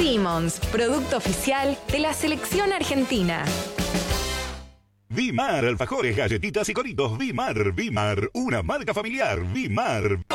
Simmons, producto oficial de la selección argentina. Vimar, alfajores, galletitas y coritos. Vimar, una marca familiar. Vimar.